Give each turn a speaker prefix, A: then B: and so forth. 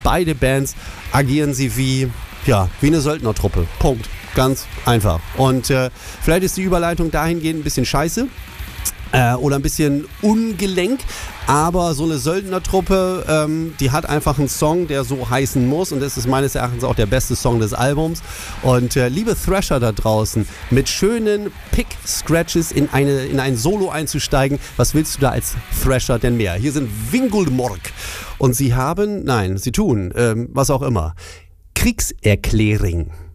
A: beide Bands agieren sie wie eine Söldnertruppe. Punkt. Ganz einfach. Und vielleicht ist die Überleitung dahingehend ein bisschen scheiße. Oder ein bisschen ungelenk, aber so eine Söldnertruppe, die hat einfach einen Song, der so heißen muss, und das ist meines Erachtens auch der beste Song des Albums. Und liebe Thrasher da draußen, mit schönen Pick-Scratches in ein Solo einzusteigen, was willst du da als Thrasher denn mehr? Hier sind Vingulmorg und sie tun, was auch immer. Kriegserklärung.